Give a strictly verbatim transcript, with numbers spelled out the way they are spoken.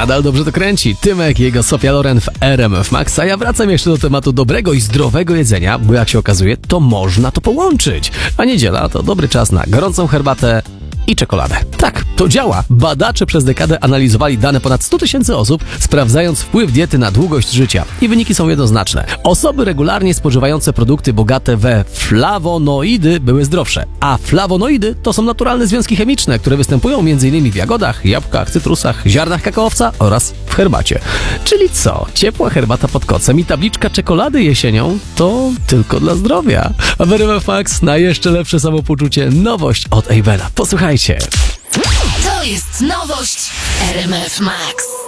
Nadal dobrze to kręci. Tymek i jego Sofia Loren w R M F Max, a ja wracam jeszcze do tematu dobrego i zdrowego jedzenia, bo jak się okazuje, to można to połączyć. A niedziela to dobry czas na gorącą herbatę i czekoladę. Tak, to działa. Badacze przez dekadę analizowali dane ponad stu tysięcy osób, sprawdzając wpływ diety na długość życia. I wyniki są jednoznaczne. Osoby regularnie spożywające produkty bogate we flawonoidy były zdrowsze. A flawonoidy to są naturalne związki chemiczne, które występują m.in. w jagodach, jabłkach, cytrusach, ziarnach kakaowca oraz w herbacie. Czyli co? Ciepła herbata pod kocem i tabliczka czekolady jesienią to tylko dla zdrowia. A w R M F Max na jeszcze lepsze samopoczucie nowość od Avena. Posłuchajcie. To jest nowość R M F Max.